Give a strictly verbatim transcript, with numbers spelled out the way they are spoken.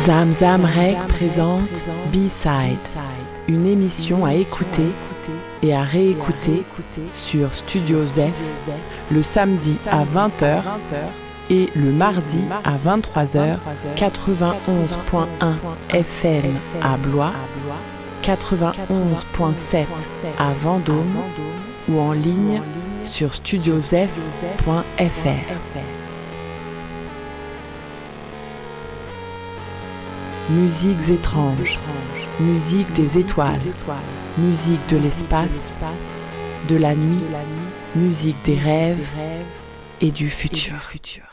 Zam Zam Rec présente B-Side, une émission à écouter et à réécouter sur Studio Zef le samedi à vingt heures et le mardi à vingt-trois heures, quatre-vingt-onze point un F M à Blois, quatre-vingt-onze point sept à Vendôme ou en ligne sur studio zef point f r. Musiques étranges, musique des étoiles, musique de l'espace, de la nuit, musique des rêves et du futur.